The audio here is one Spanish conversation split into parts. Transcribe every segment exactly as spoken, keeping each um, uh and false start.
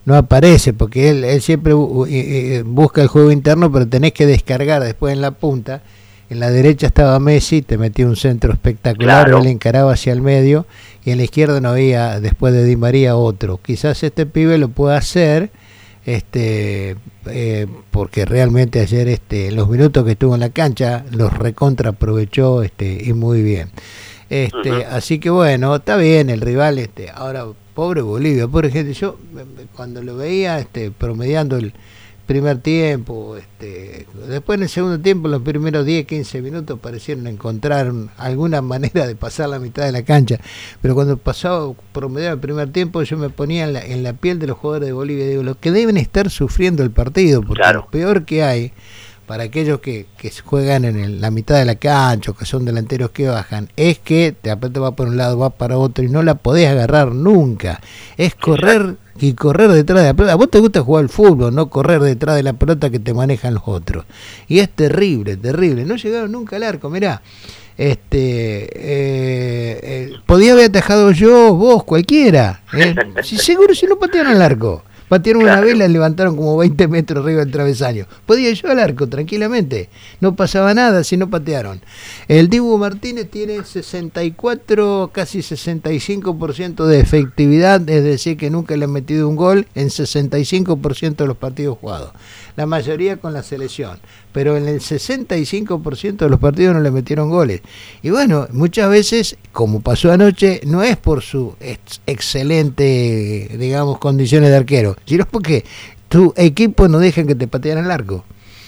no aparece, porque él, él siempre bu eh, busca el juego interno, pero tenés que descargar después en la punta. En la derecha estaba Messi, te metía un centro espectacular, claro. Él encaraba hacia el medio, y en la izquierda no había, después de Di María, otro. Quizás este pibe lo pueda hacer, este eh, porque realmente ayer, este en los minutos que estuvo en la cancha, los recontra aprovechó, este y muy bien. Este, uh-huh. Así que bueno, está bien el rival, este ahora, pobre Bolivia, pobre gente. Yo cuando lo veía este promediando el primer tiempo, este después en el segundo tiempo, los primeros diez, quince minutos parecieron encontrar alguna manera de pasar la mitad de la cancha, pero cuando pasaba promediando el primer tiempo, yo me ponía en la, en la piel de los jugadores de Bolivia y digo, los que deben estar sufriendo el partido, porque claro. Lo peor que hay para aquellos que, que juegan en el, la mitad de la cancha, o que son delanteros que bajan, es que de repente va por un lado, va para otro, y no la podés agarrar nunca. Es correr Exacto. y correr detrás de la pelota. A vos te gusta jugar al fútbol, no correr detrás de la pelota que te manejan los otros. Y es terrible, terrible. No llegaron nunca al arco, mirá. Este, eh, eh, podía haber atajado yo, vos, cualquiera. ¿eh? Si, seguro si no patearon al arco. Patearon claro. Una vez, la levantaron como veinte metros arriba del travesaño. Podía yo al arco tranquilamente. No pasaba nada si no patearon. El Dibu Martínez tiene sesenta y cuatro, casi sesenta y cinco por ciento de efectividad, es decir, que nunca le han metido un gol en sesenta y cinco por ciento de los partidos jugados. La mayoría con la selección. Pero en el sesenta y cinco por ciento de los partidos no le metieron goles. Y bueno, muchas veces, como pasó anoche, no es por su ex excelente, digamos, condiciones de arquero, sino porque tu equipo no deja que te patean al arco.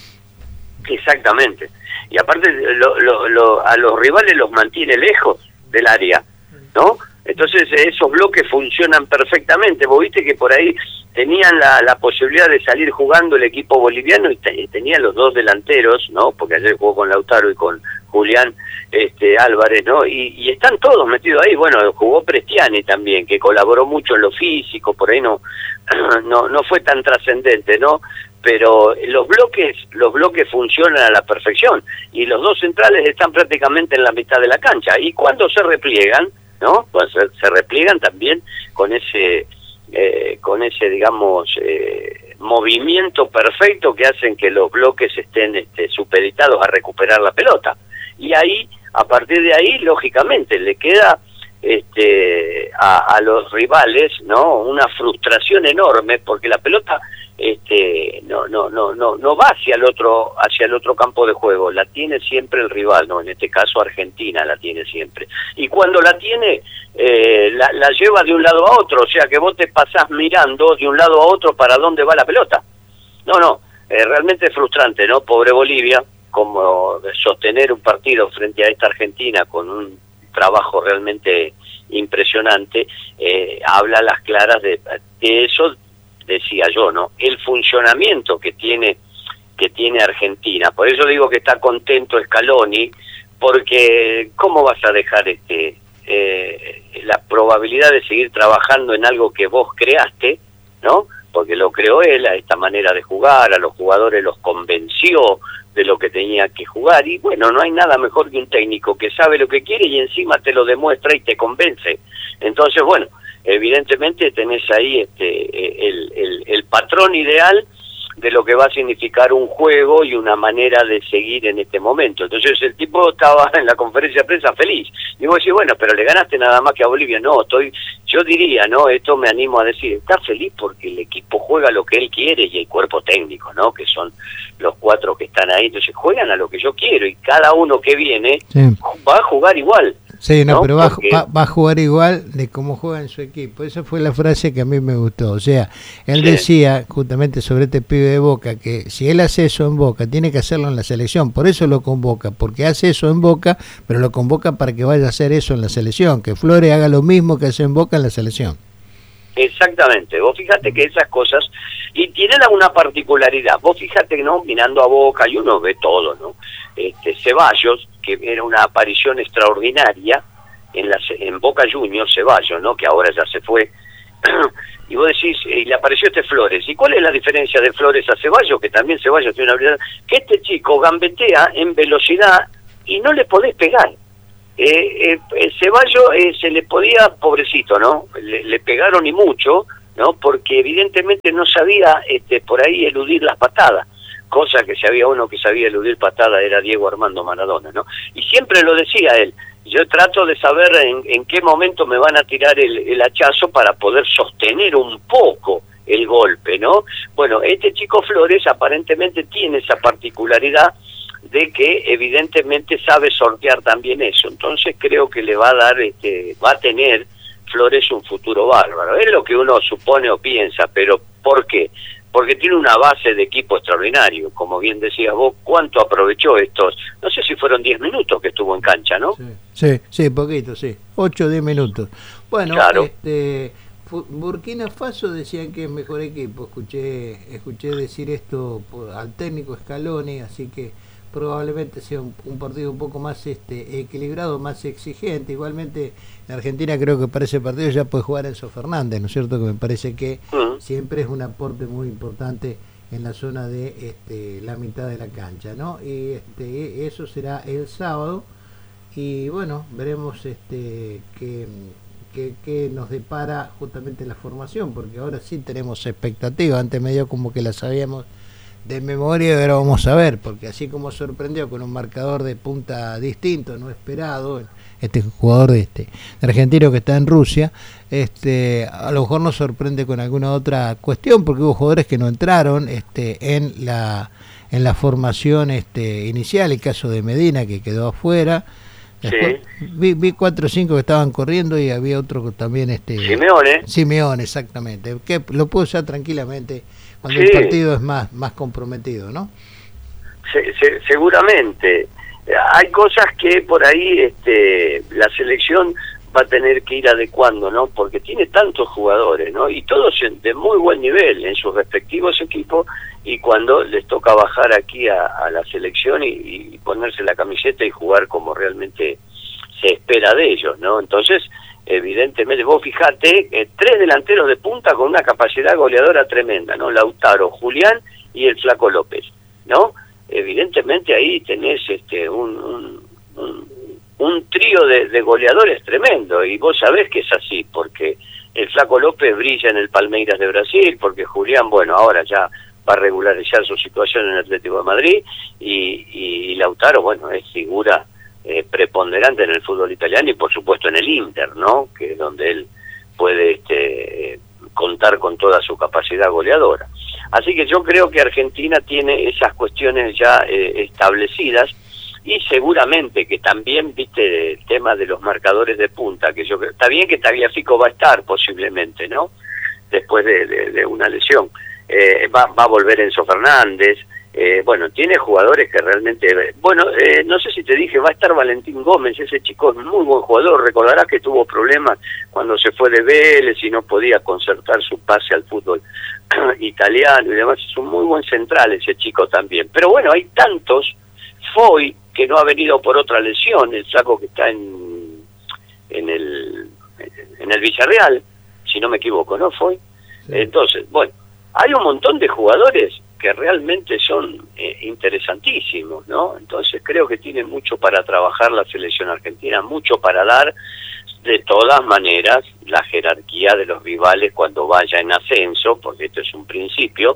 Exactamente. Y aparte, lo, lo, lo, a los rivales los mantiene lejos del área, ¿no? Entonces esos bloques funcionan perfectamente. Vos viste que por ahí tenían la, la posibilidad de salir jugando el equipo boliviano y te, tenían los dos delanteros, ¿no? Porque ayer jugó con Lautaro y con Julián este, Álvarez, ¿no? Y, y están todos metidos ahí. Bueno, jugó Prestiani también, que colaboró mucho en lo físico, por ahí no, no, no fue tan trascendente, ¿no? Pero los bloques, los bloques funcionan a la perfección y los dos centrales están prácticamente en la mitad de la cancha. Y cuando se repliegan, ¿no? Pues se, se repliegan también con ese, eh, con ese, digamos, eh, movimiento perfecto que hacen que los bloques estén este, supeditados a recuperar la pelota. Y ahí, a partir de ahí, lógicamente, le queda este, a, a los rivales, ¿no? Una frustración enorme porque la pelota este no no no no no va hacia el otro hacia el otro campo de juego, la tiene siempre el rival, no, en este caso Argentina la tiene siempre, y cuando la tiene eh, la, la lleva de un lado a otro, o sea que vos te pasás mirando de un lado a otro para dónde va la pelota. No, no, eh, realmente es frustrante, ¿no? Pobre Bolivia, como sostener un partido frente a esta Argentina con un trabajo realmente impresionante, eh, habla a las claras de, de eso. Decía yo, ¿no? El funcionamiento que tiene que tiene Argentina. Por eso digo que está contento Scaloni, porque ¿cómo vas a dejar este eh, la probabilidad de seguir trabajando en algo que vos creaste, ¿no? Porque lo creó él, a esta manera de jugar, a los jugadores los convenció de lo que tenía que jugar, y bueno, no hay nada mejor que un técnico que sabe lo que quiere y encima te lo demuestra y te convence. Entonces, bueno, evidentemente tenés ahí este el, el, el patrón ideal de lo que va a significar un juego y una manera de seguir en este momento. Entonces el tipo estaba en la conferencia de prensa feliz. Y vos decís, bueno, pero le ganaste nada más que a Bolivia. No, estoy, yo diría, ¿no? Esto me animo a decir, está feliz porque el equipo juega lo que él quiere y el cuerpo técnico, ¿no? Que son los cuatro que están ahí. Entonces juegan a lo que yo quiero y cada uno que viene sí. va a jugar igual. Sí, no, ¿no? Pero va, Porque... va, va a jugar igual de cómo juega en su equipo. Esa fue la frase que a mí me gustó. O sea, él sí. decía justamente sobre este pibe de Boca que si él hace eso en Boca, tiene que hacerlo en la selección. Por eso lo convoca, porque hace eso en Boca, pero lo convoca para que vaya a hacer eso en la selección. Que Flores haga lo mismo que hace en Boca en la selección. Exactamente. Vos fíjate que esas cosas, y tienen una particularidad. Vos fíjate que no, mirando a Boca, y uno ve todo, ¿no? Este, Ceballos, que era una aparición extraordinaria en la en Boca Juniors, Ceballos, ¿no? Que ahora ya se fue. Y vos decís, y le apareció este Flores. ¿Y cuál es la diferencia de Flores a Ceballos? Que también Ceballos tiene una habilidad. Que este chico gambetea en velocidad y no le podés pegar. Eh, eh, Ceballos eh, se le podía, pobrecito, ¿no? Le, le pegaron y mucho, ¿no? Porque evidentemente no sabía este, por ahí eludir las patadas, cosa que si había uno que sabía eludir patadas era Diego Armando Maradona, ¿no? Y siempre lo decía él, yo trato de saber en, en qué momento me van a tirar el, el hachazo para poder sostener un poco el golpe, ¿no? Bueno, este chico Flores aparentemente tiene esa particularidad de que evidentemente sabe sortear también eso, entonces creo que le va a dar, este, va a tener Flores un futuro bárbaro, es lo que uno supone o piensa, pero ¿por qué? Porque tiene una base de equipo extraordinario, como bien decías vos, ¿cuánto aprovechó estos? No sé si fueron diez minutos que estuvo en cancha, ¿no? Sí, sí, sí poquito, sí, ocho o diez minutos. Bueno, claro. este, Burkina Faso decían que es mejor equipo, escuché, escuché decir esto al técnico Scaloni, así que probablemente sea un, un partido un poco más este equilibrado, más exigente. Igualmente en Argentina creo que para ese partido ya puede jugar Enzo Fernández, ¿no es cierto? Que me parece que uh-huh. siempre es un aporte muy importante en la zona de este, la mitad de la cancha, ¿no? Y este, eso será el sábado y bueno, veremos este que, que, que nos depara justamente la formación, porque ahora sí tenemos expectativas, antes medio como que la sabíamos de memoria, ahora vamos a ver, porque así como sorprendió con un marcador de punta distinto, no esperado, este jugador de este de argentino que está en Rusia, este a lo mejor nos sorprende con alguna otra cuestión, porque hubo jugadores que no entraron este en la en la formación este inicial, el caso de Medina que quedó afuera. Después, sí. vi, vi cuatro o cinco que estaban corriendo y había otro que también este Simeone Simeone exactamente, que lo pudo usar tranquilamente cuando sí. el partido es más más comprometido, ¿no? Se, se, seguramente hay cosas que por ahí este la selección va a tener que ir adecuando, ¿no? Porque tiene tantos jugadores, ¿no? Y todos de muy buen nivel en sus respectivos equipos, y cuando les toca bajar aquí a, a la selección y, y ponerse la camiseta y jugar como realmente se espera de ellos, ¿no? Entonces, evidentemente, vos fijate, eh, tres delanteros de punta con una capacidad goleadora tremenda, ¿no? Lautaro, Julián y el Flaco López, ¿no? Evidentemente ahí tenés este un, un, un, un trío de, de goleadores tremendo, y vos sabés que es así, porque el Flaco López brilla en el Palmeiras de Brasil, porque Julián, bueno, ahora ya va a regularizar su situación en el Atlético de Madrid, y, y Lautaro, bueno, es figura eh, preponderante en el fútbol italiano y por supuesto en el Inter, ¿no? Que es donde él puede este, contar con toda su capacidad goleadora. Así que yo creo que Argentina tiene esas cuestiones ya eh, establecidas, y seguramente que también, viste, el tema de los marcadores de punta, que yo creo, está bien que Tagliafico va a estar posiblemente, ¿no? Después de, de, de una lesión. Eh, va, va a volver Enzo Fernández, eh, bueno, tiene jugadores que realmente, bueno, eh, no sé si te dije, va a estar Valentín Gómez, ese chico es muy buen jugador, recordarás que tuvo problemas cuando se fue de Vélez y no podía concertar su pase al fútbol italiano y demás, es un muy buen central ese chico también, pero bueno, hay tantos, Foy, que no ha venido por otra lesión, el saco que está en, en el en el Villarreal, si no me equivoco, ¿no, Foy? Sí. Entonces, bueno, hay un montón de jugadores que realmente son eh, interesantísimos, ¿no? Entonces creo que tiene mucho para trabajar la selección argentina, mucho para dar. De todas maneras, la jerarquía de los rivales cuando vaya en ascenso, porque esto es un principio,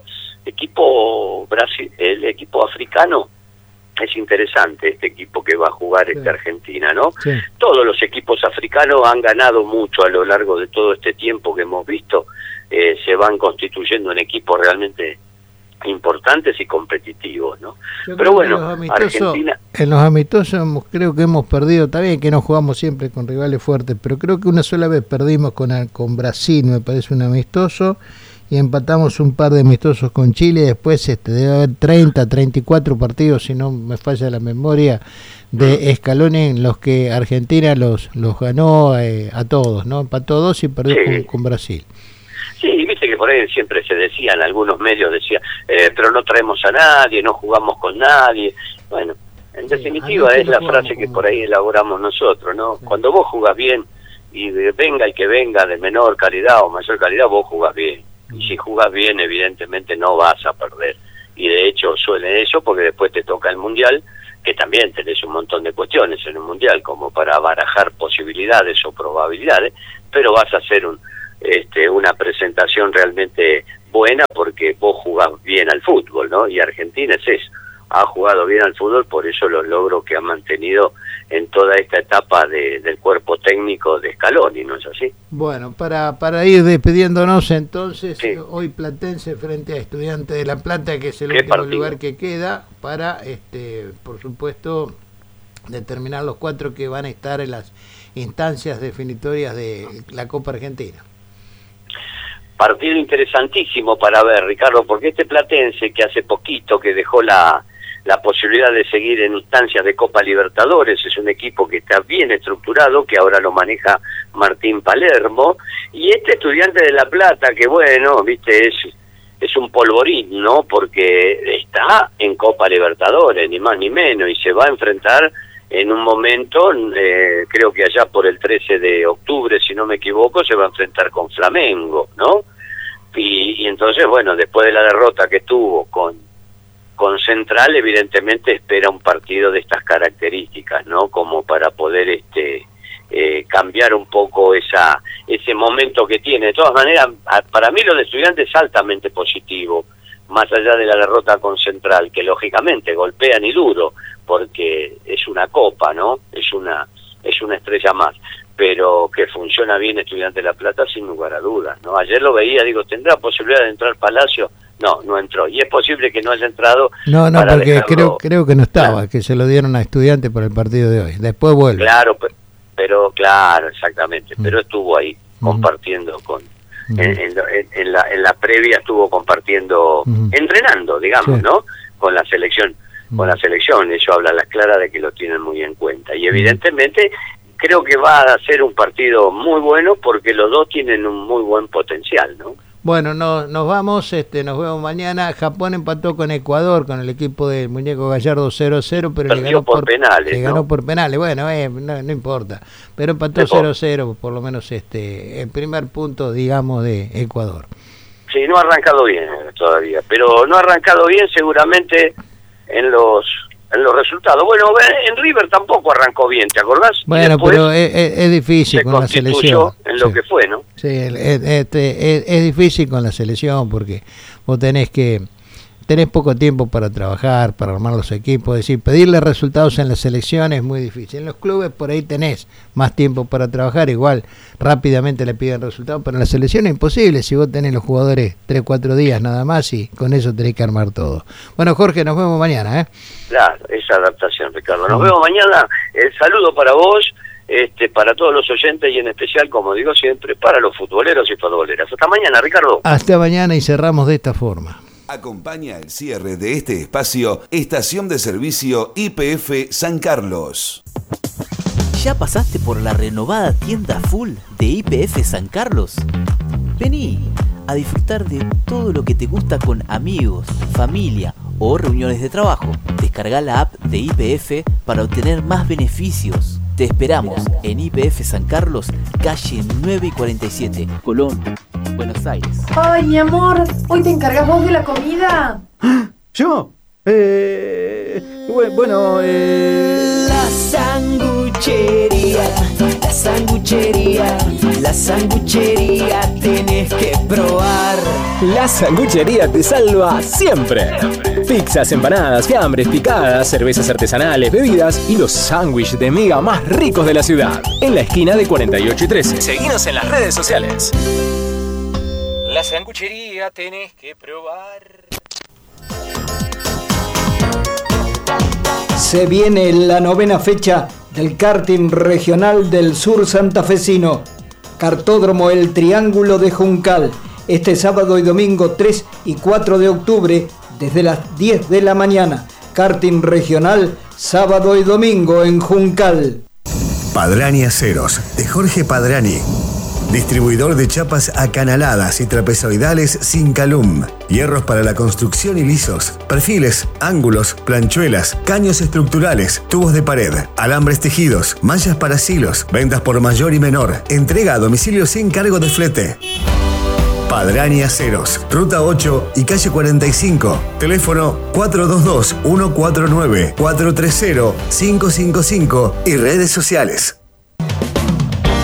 equipo Brasil, el equipo africano es interesante, este equipo que va a jugar sí. esta Argentina, ¿no? Sí. Todos los equipos africanos han ganado mucho a lo largo de todo este tiempo que hemos visto. Eh, se van constituyendo en equipos realmente importantes y competitivos, ¿no? Yo Pero bueno, Argentina... En los amistosos hemos, creo que hemos perdido, está bien que no jugamos siempre con rivales fuertes, pero creo que una sola vez perdimos con, con Brasil, me parece un amistoso, y empatamos un par de amistosos con Chile, después este debe haber treinta, treinta y cuatro partidos, si no me falla la memoria, de Scaloni en los que Argentina los los ganó eh, a todos, ¿no? Empató dos y perdió sí. con, con Brasil. Sí, viste que por ahí siempre se decía, en algunos medios decía, eh, pero no traemos a nadie, no jugamos con nadie. Bueno, en sí, definitiva es la frase que por ahí elaboramos nosotros, ¿no? Sí. Cuando vos jugás bien, y de, venga el que venga de menor calidad o mayor calidad, vos jugás bien. Mm. Y si jugás bien, evidentemente no vas a perder. Y de hecho suele eso, porque después te toca el Mundial, que también tenés un montón de cuestiones en el Mundial, como para barajar posibilidades o probabilidades, pero vas a hacer un... este, una presentación realmente buena, porque vos jugás bien al fútbol, ¿no? Y Argentina es eso, ha jugado bien al fútbol, por eso los logros que ha mantenido en toda esta etapa de, del cuerpo técnico de Scaloni, ¿no es así? Bueno, para, para ir despidiéndonos entonces, sí. Hoy Platense frente a Estudiantes de La Plata, que es el último partido? lugar que queda, para, este, por supuesto, determinar los cuatro que van a estar en las instancias definitorias de la Copa Argentina. Partido interesantísimo para ver, Ricardo, porque este Platense, que hace poquito que dejó la, la posibilidad de seguir en instancias de Copa Libertadores, es un equipo que está bien estructurado, que ahora lo maneja Martín Palermo, y este Estudiante de La Plata, que bueno, viste, es, es un polvorín, ¿no? Porque está en Copa Libertadores, ni más ni menos, y se va a enfrentar en un momento, eh, creo que allá por el trece de octubre, si no me equivoco, se va a enfrentar con Flamengo, ¿no? Y, y entonces, bueno, después de la derrota que tuvo con, con Central, evidentemente espera un partido de estas características, ¿no? Como para poder este eh, cambiar un poco esa ese momento que tiene. De todas maneras, para mí lo de Estudiantes es altamente positivo, más allá de la derrota con Central, que lógicamente golpean y duro, porque es una copa, ¿no? Es una es una estrella más, pero que funciona bien Estudiante de La Plata sin lugar a dudas, ¿no? Ayer lo veía, digo, ¿tendrá posibilidad de entrar Palacio? No, no entró, y es posible que no haya entrado. No, no, para porque dejarlo... creo creo que no estaba, claro. Que se lo dieron a Estudiantes por el partido de hoy, después vuelve. Claro, pero claro, exactamente, mm. pero estuvo ahí, mm. compartiendo con... Mm. En, en, en, la, en la previa estuvo compartiendo, mm. entrenando, digamos, sí. ¿no? Con la selección. con la selección, eso habla a las claras de que lo tienen muy en cuenta, y evidentemente creo que va a ser un partido muy bueno, porque los dos tienen un muy buen potencial, ¿no? Bueno, no, nos vamos, este, nos vemos mañana. Japón empató con Ecuador, con el equipo del Muñeco Gallardo cero cero, pero Perdió le ganó por, por penales, le ¿no? ganó por penales, bueno, eh, no, no importa, pero empató cero cero, por lo menos este el primer punto, digamos, de Ecuador. Sí, no ha arrancado bien todavía, pero no ha arrancado bien seguramente en los en los resultados. Bueno, en River tampoco arrancó bien, ¿te acordás? Bueno, pero es, es, es difícil con la selección. En lo sí. que fue, ¿no? Sí, es, este, es, es difícil con la selección, porque vos tenés que tenés poco tiempo para trabajar, para armar los equipos, es decir, pedirle resultados en la selección es muy difícil. En los clubes por ahí tenés más tiempo para trabajar, igual rápidamente le piden resultados, pero en la selección es imposible si vos tenés los jugadores tres, cuatro días nada más, y con eso tenés que armar todo. Bueno, Jorge, nos vemos mañana, ¿eh? Claro, esa adaptación, Ricardo. Nos mm. vemos mañana. El saludo para vos, este, para todos los oyentes, y en especial, como digo siempre, para los futboleros y futboleras. Hasta mañana, Ricardo. Hasta mañana, y cerramos de esta forma. Acompaña el cierre de este espacio Estación de Servicio Y P F San Carlos. ¿Ya pasaste por la renovada tienda full de Y P F San Carlos? Vení a disfrutar de todo lo que te gusta con amigos, familia o reuniones de trabajo. Descarga la app de Y P F para obtener más beneficios. Te esperamos en Y P F San Carlos, calle nueve y cuarenta y siete, Colón, Buenos Aires. Ay, mi amor, ¿hoy te encargas vos de la comida? ¿Yo? Eh, bueno, eh... La sanguchería, la sanguchería, la sanguchería tenés que probar. La sanguchería te salva siempre. Pizzas, empanadas, fiambres, picadas, cervezas artesanales, bebidas y los sándwiches de miga más ricos de la ciudad. En la esquina de cuarenta y ocho y trece. Seguinos en las redes sociales. La sanguchería tenés que probar. Se viene la novena fecha del karting regional del sur santafesino. Kartódromo El Triángulo de Juncal. Este sábado y domingo tres y cuatro de octubre desde las diez de la mañana. Karting regional, sábado y domingo en Juncal. Padrani Aceros, de Jorge Padrani. Distribuidor de chapas acanaladas y trapezoidales sin calum. Hierros para la construcción y lisos. Perfiles, ángulos, planchuelas, caños estructurales, tubos de pared, alambres tejidos, manchas para silos. Ventas por mayor y menor. Entrega a domicilio sin cargo de flete. Padrani Aceros, Ruta ocho y calle cuarenta y cinco. Teléfono cuatro dos dos, uno cuatro nueve, cuatro tres cero, cinco cinco cinco y redes sociales.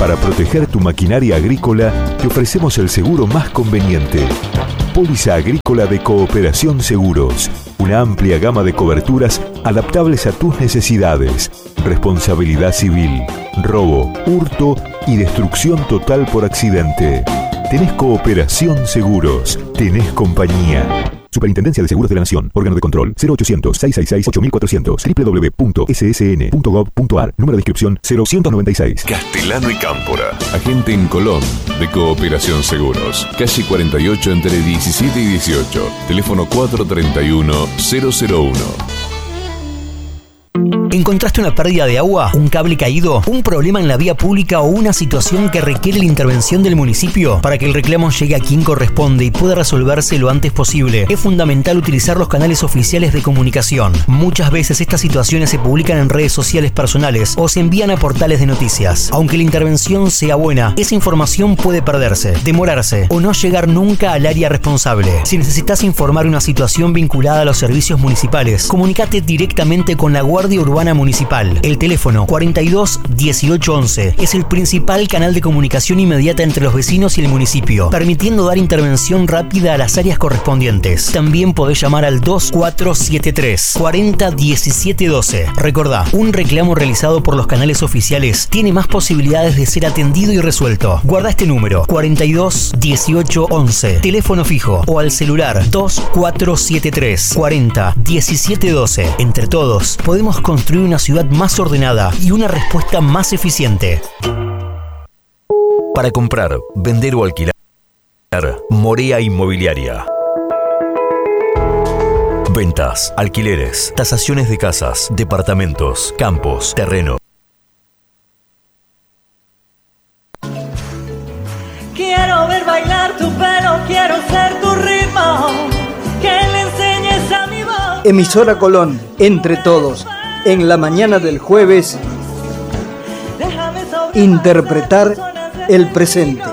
Para proteger tu maquinaria agrícola, te ofrecemos el seguro más conveniente. Póliza Agrícola de Cooperación Seguros. Una amplia gama de coberturas adaptables a tus necesidades. Responsabilidad civil, robo, hurto y destrucción total por accidente. Tenés Cooperación Seguros. Tenés compañía. Superintendencia de Seguros de la Nación. Órgano de control cero ochocientos, seiscientos sesenta y seis, ocho mil cuatrocientos. doble u doble u doble u punto ese ese ene punto gov punto a r. Número de inscripción cero uno noventa y seis. Castellano y Cámpora. Agente en Colón de Cooperación Seguros. Calle cuarenta y ocho entre diecisiete y dieciocho. Teléfono cuatro treinta y uno, cero cero uno. ¿Encontraste una pérdida de agua? ¿Un cable caído? ¿Un problema en la vía pública o una situación que requiere la intervención del municipio? Para que el reclamo llegue a quien corresponde y pueda resolverse lo antes posible, es fundamental utilizar los canales oficiales de comunicación. Muchas veces estas situaciones se publican en redes sociales personales o se envían a portales de noticias. Aunque la intervención sea buena, esa información puede perderse, demorarse o no llegar nunca al área responsable. Si necesitas informar una situación vinculada a los servicios municipales, comunícate directamente con la Guardia Urbana Municipal. El teléfono cuarenta y dos, dieciocho once es el principal canal de comunicación inmediata entre los vecinos y el municipio, permitiendo dar intervención rápida a las áreas correspondientes. También podés llamar al dos cuatro siete tres, cuarenta, diecisiete doce. Recordá, un reclamo realizado por los canales oficiales tiene más posibilidades de ser atendido y resuelto. Guarda este número, cuarenta y dos, dieciocho once, teléfono fijo, o al celular dos cuatro siete tres, cuarenta, diecisiete doce. Entre todos, podemos construir una ciudad más ordenada y una respuesta más eficiente. Para comprar, vender o alquilar, Morea Inmobiliaria. Ventas, alquileres, tasaciones de casas, departamentos, campos, terreno. Quiero ver bailar tu pelo, quiero ser tu ritmo, que le enseñes a mi voz. Emisora Colón, entre todos. En la mañana del jueves, interpretar el presente.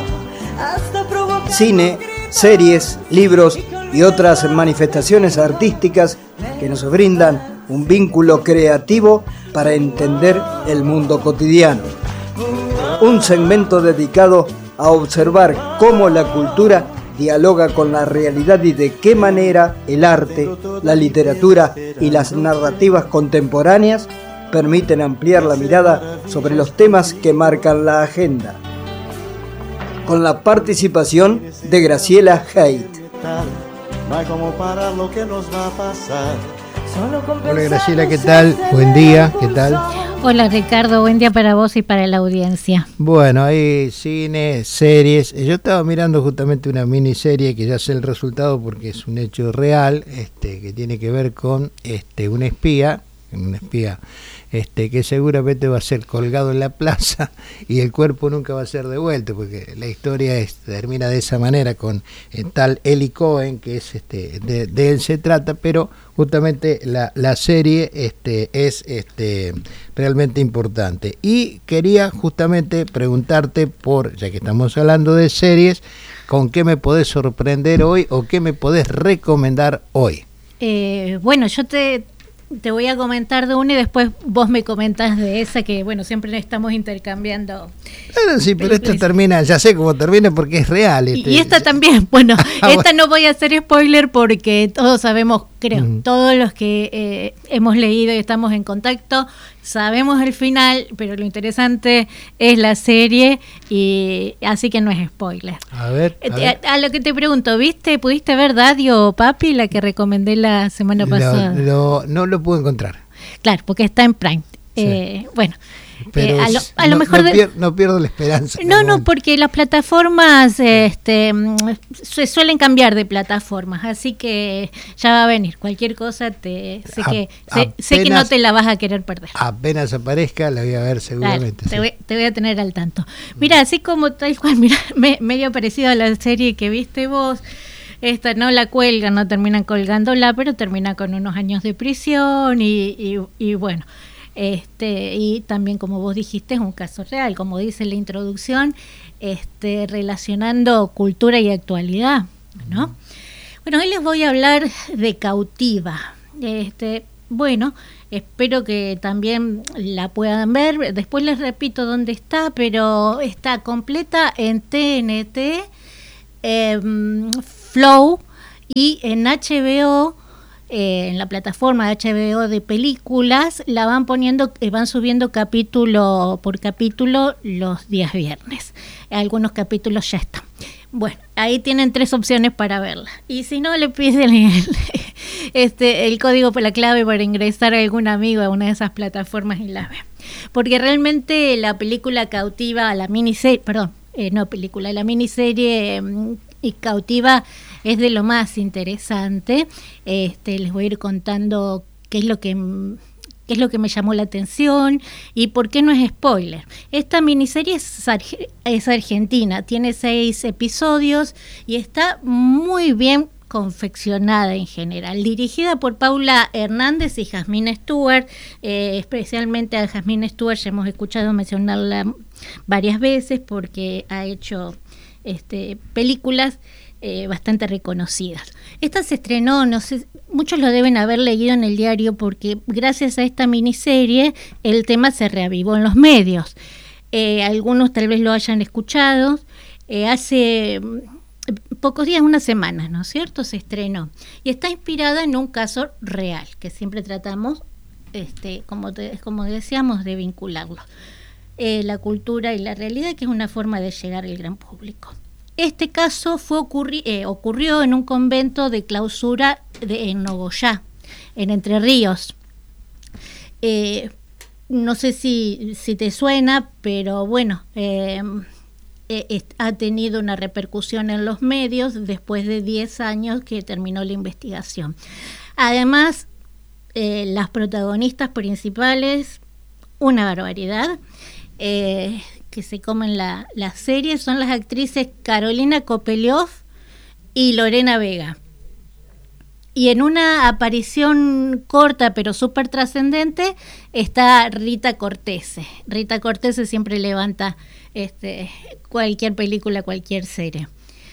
Cine, series, libros y otras manifestaciones artísticas que nos brindan un vínculo creativo para entender el mundo cotidiano. Un segmento dedicado a observar cómo la cultura dialoga con la realidad y de qué manera el arte, la literatura y las narrativas contemporáneas permiten ampliar la mirada sobre los temas que marcan la agenda. Con la participación de Graciela Haidt. No hay como parar lo que nos va a pasar. Hola Graciela, ¿qué tal? Buen día, ¿qué tal? Hola Ricardo, buen día para vos y para la audiencia. Bueno, hay cine, series. Yo estaba mirando justamente una miniserie que ya sé el resultado porque es un hecho real, este, que tiene que ver con este, un espía, un espía este, que seguramente va a ser colgado en la plaza y el cuerpo nunca va a ser devuelto, porque la historia es, termina de esa manera con el tal Eli Cohen, que es este, de, de él se trata, pero justamente la, la serie este, es este, realmente importante. Y quería justamente preguntarte por, ya que estamos hablando de series, ¿con qué me podés sorprender hoy o qué me podés recomendar hoy? Eh, bueno, yo te... Te voy a comentar de una y después vos me comentas de esa, que bueno, siempre estamos intercambiando. Bueno, sí, pero esto termina, ya sé cómo termina porque es real. Este. Y esta también, bueno, esta no voy a hacer spoiler porque todos sabemos, creo, uh-huh. todos los que eh, hemos leído y estamos en contacto, sabemos el final, pero lo interesante es la serie, y así que no es spoiler. A ver, a, ver. a, a lo que te pregunto, ¿viste, pudiste ver Daddy o Papi, la que recomendé la semana pasada? Lo, lo, no lo pude encontrar. Claro, porque está en Prime. Sí. Eh, bueno. Pero eh, a lo, a no, lo mejor no, de... pier, no pierdo la esperanza. No, no, porque las plataformas este, se suelen cambiar de plataformas, así que ya va a venir. Cualquier cosa, te sé a, que sé, apenas, sé que no te la vas a querer perder. Apenas aparezca, la voy a ver seguramente. Claro, sí. te, voy, te voy a tener al tanto. Mira, así como tal cual, mira, me, medio parecido a la serie que viste vos. Esta no la cuelgan, no terminan colgándola, pero termina con unos años de prisión y, y, y bueno... Este, y también, como vos dijiste, es un caso real, como dice la introducción, este, relacionando cultura y actualidad, ¿no? Bueno, hoy les voy a hablar de Cautiva. Este, bueno, espero que también la puedan ver. Después les repito dónde está, pero está completa en T N T, eh, Flow y en H B O. Eh, en la plataforma de H B O de películas la van poniendo, eh, van subiendo capítulo por capítulo los días viernes. Algunos capítulos ya están. Bueno, ahí tienen tres opciones para verla. Y si no, le piden el, este, el código por la clave para ingresar a algún amigo a una de esas plataformas y la ven. Porque realmente la película cautiva, la miniserie, perdón, eh, no película, la miniserie eh, y cautiva es de lo más interesante. Este, les voy a ir contando qué es lo que qué es lo que me llamó la atención y por qué no es spoiler. Esta miniserie es, arge- es argentina, tiene seis episodios y está muy bien confeccionada en general, dirigida por Paula Hernández y Jasmine Stewart. Eh, especialmente a Jasmine Stewart ya hemos escuchado mencionarla varias veces porque ha hecho este, películas Eh, bastante reconocidas. Esta se estrenó, no sé, muchos lo deben haber leído en el diario porque gracias a esta miniserie el tema se reavivó en los medios. Eh, algunos tal vez lo hayan escuchado. Eh, hace pocos días, unas semanas, ¿no es cierto?, se estrenó. Y está inspirada en un caso real, que siempre tratamos, este, como, te, como decíamos, de vincularlo. Eh, la cultura y la realidad, que es una forma de llegar al gran público. Este caso fue ocurri- eh, ocurrió en un convento de clausura de, en Nogoyá, en Entre Ríos. Eh, no sé si, si te suena, pero bueno, eh, eh, ha tenido una repercusión en los medios después de diez años que terminó la investigación. Además, eh, las protagonistas principales, una barbaridad, eh, que se comen la, la serie, son las actrices Carolina Kopeliov y Lorena Vega. Y en una aparición corta pero súper trascendente está Rita Cortese. Rita Cortese siempre levanta este, cualquier película, cualquier serie.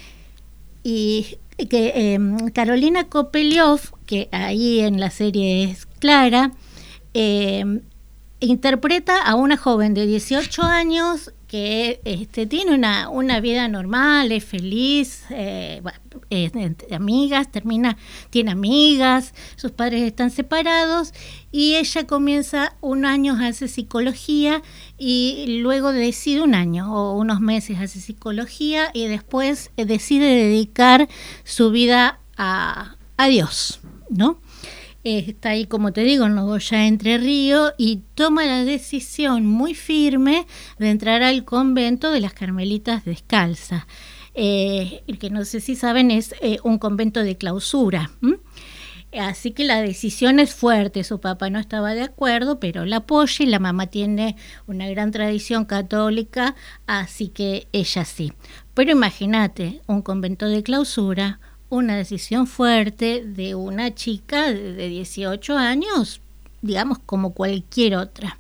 Y que eh, Carolina Kopeliov, que ahí en la serie es Clara, eh, interpreta a una joven de dieciocho años que este, tiene una, una vida normal, es feliz, eh, es de amigas, termina, tiene amigas, sus padres están separados y ella comienza un año, hace psicología y luego decide un año o unos meses hace psicología y después decide dedicar su vida a, a Dios, ¿no? Está ahí, como te digo, en Nogoyá, Entre Ríos, y toma la decisión muy firme de entrar al convento de las Carmelitas Descalzas. Eh, el que no sé si saben es eh, un convento de clausura. ¿m? Así que la decisión es fuerte. Su papá no estaba de acuerdo, pero la apoya y la mamá tiene una gran tradición católica, así que ella sí. Pero imagínate, un convento de clausura, una decisión fuerte de una chica de dieciocho años, digamos, como cualquier otra.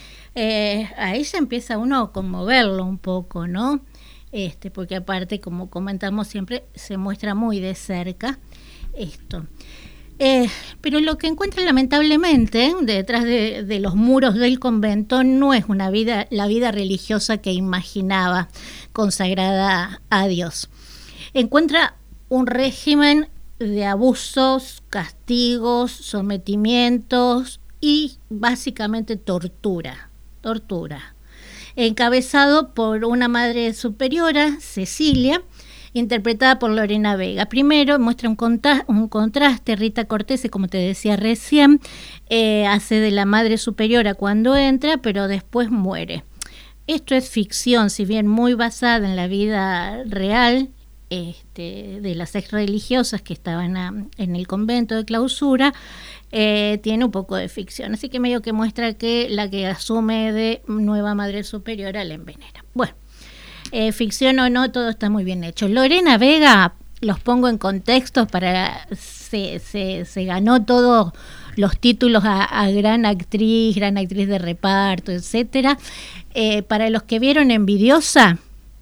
Eh, ahí ya empieza uno a conmoverlo un poco, ¿no? Este, porque aparte, como comentamos siempre, se muestra muy de cerca esto. Eh, pero lo que encuentra lamentablemente detrás de, de los muros del convento no es una vida, la vida religiosa que imaginaba, consagrada a Dios. Encuentra un régimen de abusos, castigos, sometimientos y básicamente tortura, tortura, encabezado por una madre superiora, Cecilia, interpretada por Lorena Vega. Primero muestra un, contra- un contraste. Rita Cortese, como te decía recién, eh, hace de la madre superiora cuando entra, pero después muere. Esto es ficción, si bien muy basada en la vida real, Este, de las ex religiosas que estaban a, en el convento de clausura, eh, tiene un poco de ficción, así que medio que muestra que la que asume de nueva madre superiora la envenena. Bueno, eh, ficción o no, todo está muy bien hecho. Lorena Vega, los pongo en contexto, para se, se, se ganó todos los títulos a, a gran actriz, gran actriz de reparto, etcétera. Eh, para los que vieron Envidiosa,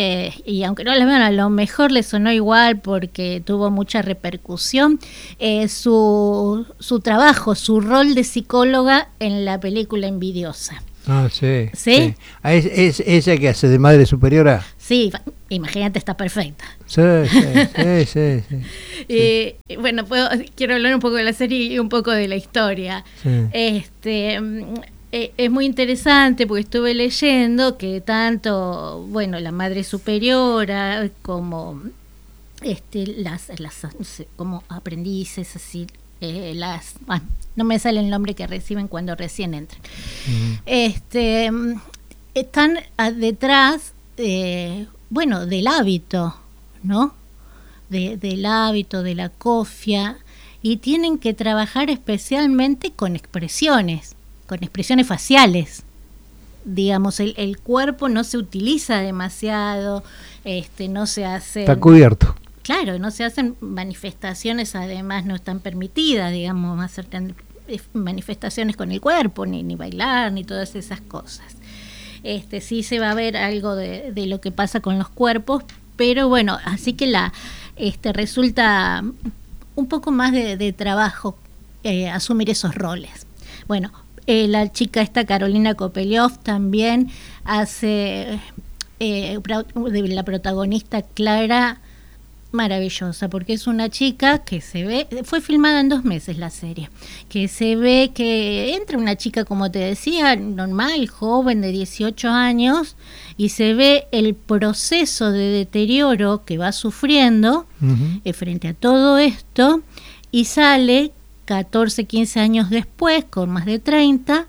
eh, y aunque no la vean, a lo mejor le sonó igual porque tuvo mucha repercusión, eh, su, su trabajo, su rol de psicóloga en la película Envidiosa. Ah, sí. ¿Sí? sí. Ah, ¿es, ¿Es ella que hace de madre superiora? Sí, imagínate, está perfecta. Sí, sí, sí, sí, sí. Eh, bueno, puedo, quiero hablar un poco de la serie y un poco de la historia. Sí. Este, eh, es muy interesante porque estuve leyendo que tanto, bueno, la madre superiora como este, las, las no sé, como aprendices, así, eh, las, bueno, no me sale el nombre que reciben cuando recién entran. Uh-huh. Este, están detrás, eh, bueno, del hábito, ¿no? De, del hábito, de la cofia, y tienen que trabajar especialmente con expresiones, con expresiones faciales. Digamos, el, el cuerpo no se utiliza demasiado, este, no se hace... Está cubierto. Claro, no se hacen manifestaciones, además no están permitidas, digamos, hacer manifestaciones con el cuerpo, ni, ni bailar, ni todas esas cosas. Este, sí se va a ver algo de, de lo que pasa con los cuerpos, pero bueno, así que la este resulta un poco más de, de trabajo eh, asumir esos roles. Bueno, eh, la chica esta, Carolina Kopeliov, también hace eh, de la protagonista Clara, maravillosa, porque es una chica que se ve, fue filmada en dos meses la serie, que se ve que entra una chica, como te decía, normal, joven, de dieciocho años, y se ve el proceso de deterioro que va sufriendo uh-huh. eh, frente a todo esto, y sale catorce, quince años después, con más de treinta,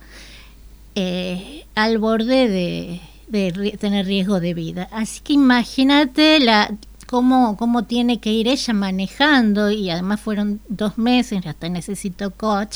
eh, al borde de, de, de tener riesgo de vida. Así que imagínate la Cómo, cómo tiene que ir ella manejando, y además fueron dos meses, hasta necesito coach,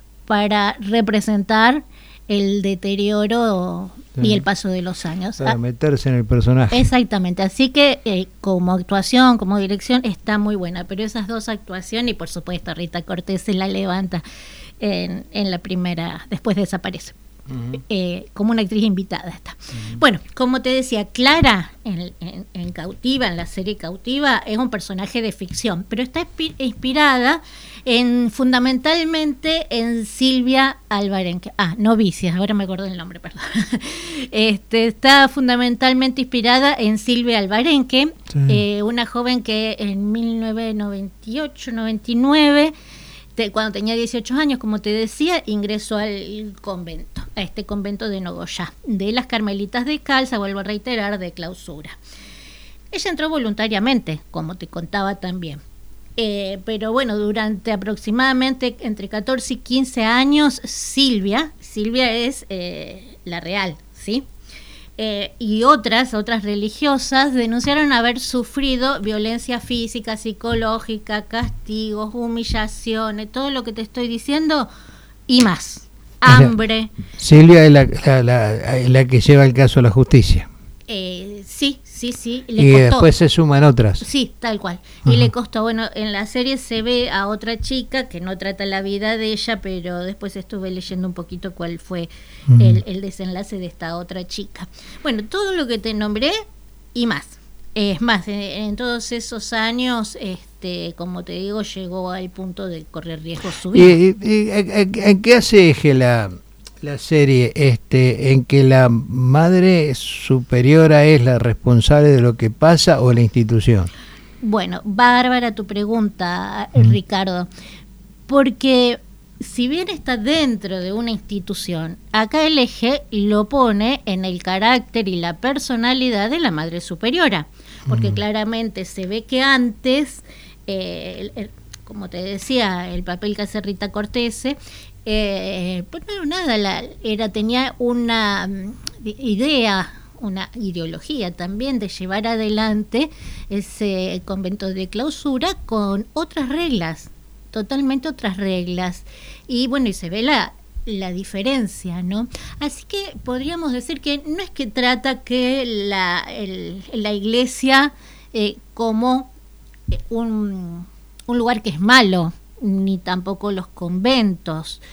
para representar el deterioro sí. y el paso de los años. Para meterse en el personaje. Exactamente, así que eh, como actuación, como dirección, está muy buena, pero esas dos actuaciones, y por supuesto Rita Cortés se la levanta en, en la primera, después desaparece. Uh-huh. Eh, como una actriz invitada está. Uh-huh. Bueno, como te decía, Clara en, en, en Cautiva, en la serie Cautiva, es un personaje de ficción, pero está inspirada en fundamentalmente en Silvia Alvarenque. Ah, Novicias, ahora me acuerdo del nombre, perdón. Este, está fundamentalmente inspirada en Silvia Alvarenque, sí. eh, una joven que en mil novecientos noventa y ocho noventa y nueve, cuando tenía dieciocho años, como te decía, ingresó al convento, a este convento de Nogoyá, de las Carmelitas Descalzas, vuelvo a reiterar, de clausura. Ella entró voluntariamente, como te contaba también. Eh, pero bueno, durante aproximadamente entre catorce y quince años, Silvia, Silvia es eh, la real, ¿sí? Eh, y otras, otras religiosas denunciaron haber sufrido violencia física, psicológica, castigos, humillaciones, todo lo que te estoy diciendo y más. Hambre. O sea, Silvia es la, la, la, la que lleva el caso a la justicia. Eh, sí, sí, sí. Le y costó. Después se suman otras. Sí, tal cual. Uh-huh. Y le costó. Bueno, en la serie se ve a otra chica que no trata la vida de ella, pero después estuve leyendo un poquito cuál fue uh-huh. el, el desenlace de esta otra chica. Bueno, todo lo que te nombré y más. Es más, en, en todos esos años, este, como te digo, llegó al punto de correr riesgo su vida. ¿Y, y, y, en qué hace eje la, la serie? Este, ¿en que la madre superiora es la responsable de lo que pasa o la institución? Bueno, bárbara tu pregunta, mm. Ricardo, porque si bien está dentro de una institución, acá el eje lo pone en el carácter y la personalidad de la madre superiora, porque mm. claramente se ve que antes, eh, el, el, como te decía, el papel que hace Rita Cortés, eh, pues no, nada, la, era, tenía una idea, una ideología también de llevar adelante ese convento de clausura con otras reglas, totalmente otras reglas, y bueno, y se ve la, la diferencia, ¿no? Así que podríamos decir que no es que trata que la, el, la iglesia eh, como un, un lugar que es malo, ni tampoco los conventos,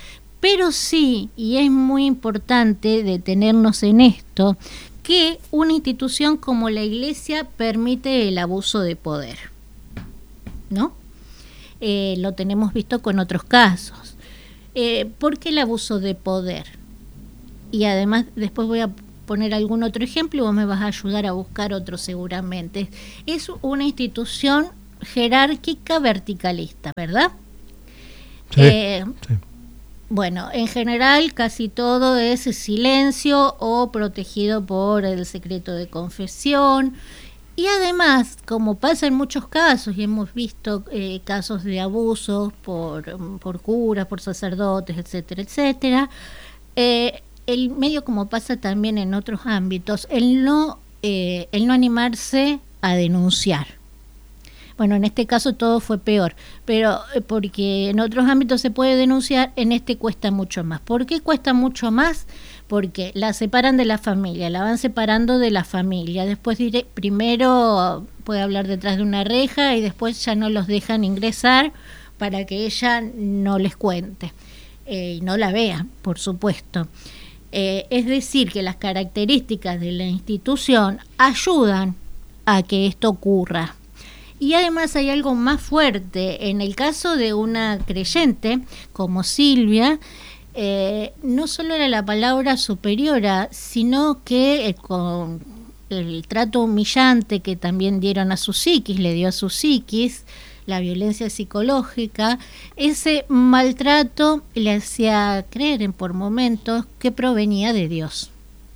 Pero sí, y es muy importante detenernos en esto, que una institución como la Iglesia permite el abuso de poder, ¿no? Eh, lo tenemos visto con otros casos. Eh, ¿Por qué el abuso de poder? Y además después voy a poner algún otro ejemplo y vos me vas a ayudar a buscar otro seguramente. Es una institución jerárquica verticalista, ¿verdad? Sí, eh, sí. Bueno, en general casi todo es silencio o protegido por el secreto de confesión. Y además, como pasa en muchos casos, y hemos visto eh, casos de abusos por, por curas, por sacerdotes, etcétera, etcétera, eh, el medio, como pasa también en otros ámbitos, el no, eh, el no animarse a denunciar. Bueno, en este caso todo fue peor, pero eh, porque en otros ámbitos se puede denunciar, en este cuesta mucho más. ¿Por qué cuesta mucho más? Porque la separan de la familia, la van separando de la familia. Después diré, primero puede hablar detrás de una reja y después ya no los dejan ingresar para que ella no les cuente eh, y no la vea, por supuesto. Eh, es decir, que las características de la institución ayudan a que esto ocurra. Y además hay algo más fuerte. En el caso de una creyente como Silvia, eh, no solo era la palabra superiora, sino que eh, con el trato humillante que también dieron a su psiquis, le dio a su psiquis, la violencia psicológica, ese maltrato le hacía creer en por momentos que provenía de Dios.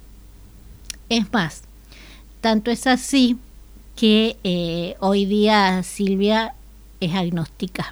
Es más, tanto es así que eh, hoy día Silvia es agnóstica.